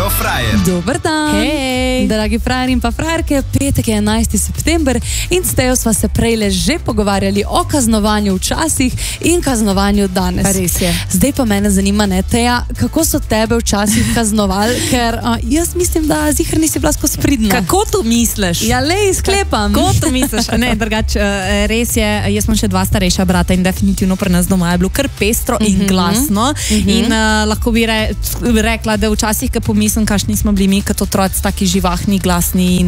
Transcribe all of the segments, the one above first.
Radio Frajer. Dober dan, Hej. dragi frajer in pa frajerke, petek je 11. september in s Tejo sva se prejle že pogovarjali o kaznovanju včasih in kaznovanju danes. Pa res je. Zdaj pa mene zanima, ne, Teja, kako so tebe včasih kaznovali, ker jaz mislim, da ziher nisi bila skozi pridna. Kako to misliš? Ja, lej, sklepam. Kako to misliš? Ne, drugač, res je, jaz imam še 2 starejša brata in definitivno pri nas doma je bilo kar pestro in glasno. In lahko bi rekla, da včasih, ko pomislim, kakšni smo bili mi kot otroci, taki živahni, glasni in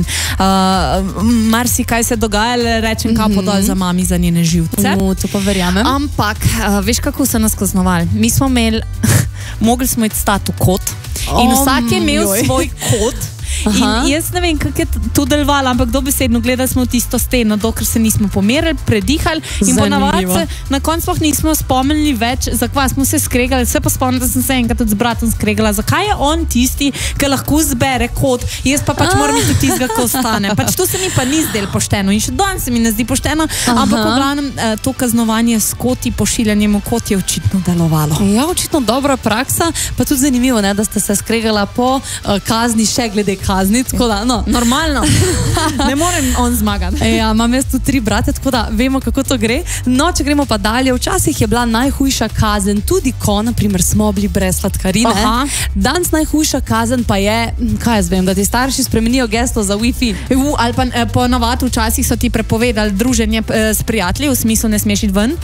marsikaj se dogaja, rečem kapo dol za mami, za njene živce. To pa verjamem. Ampak, veš, kako so nas kaznovali? Mi smo imeli, mogli smo iti stati v kot in vsak je imel svoj kot. In jaz ne vem, kako je to delovalo, ampak dobesedno gledali smo v tisto steno, dokler se nismo pomerili, predihali in ponavadi se na koncu nismo spomnili več, zakaj smo se skregali. Se pa spomnim, da sem se enkrat z bratom skregala, zakaj je on tisti, ki lahko zbere kot, jaz pa pač moram biti tistega, ko ostane. Pač to se mi pa ni zdelo pošteno in še danes se mi ne zdi pošteno, ampak v glavnem to kaznovanje s koti, pošiljanjem v kot je očitno delovalo. Ja, očitno dobra praksa, pa tudi zanimivo, ne, da ste se skregala po kazni še glede kazni, tako da, no. Normalno. Ne morem on zmagati. Ja, imam jaz tu 3 brate, tako da vemo, kako to gre. No, če gremo pa dalje, včasih je bila najhujša kazen, tudi ko, naprimer, smo bili brez sladkarine. Danes najhujša kazen pa je, kaj jaz vem, da ti starši spremenijo geslo za Wi-Fi. Ali pa ponovadi včasih so ti prepovedali druženje s prijatelji, v smislu ne smeš iti ven.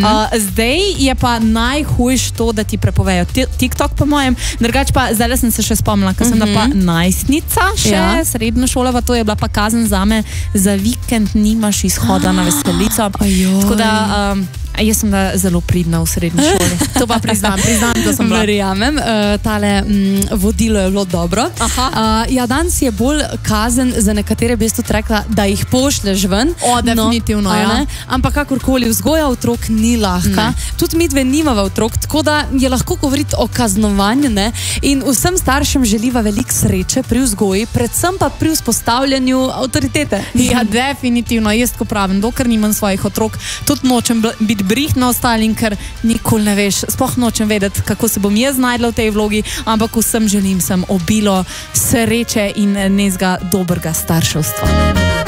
Zdaj je pa najhujš to, da ti prepovejo TikTok, po mojem. Drugač pa, zdaj sem se še spomnila, ker sem da pa najstnica še, srednja šola, to je bila pa kazen zame, za vikend nimaš izhoda na veselico. Tako da jaz sem da zelo pridna v srednji šoli. To pa priznam, da sem bila. Verjamem, tale vodilo je bilo dobro. Ja, danes je bolj kazen za nekatere, bi jaz tudi rekla, da jih pošleš ven. Definitivno, ja. Ampak kakorkoli, vzgoja otrok ni lahka. Tudi mi dve nimava otrok, tako da je lahko govoriti o kaznovanju, ne? In vsem staršem želiva veliko sreče pri vzgoji, predvsem pa pri vzpostavljanju avtoritete. Ja, definitivno, jaz ko pravim, dokler nimam svojih otrok, tudi nočem biti brihna ostalim, ker nikoli ne veš, sploh nočem vedeti, kako se bom jaz znajdla v tej vlogi, ampak vsem želim sem obilo sreče in nezga dobrega starševstva.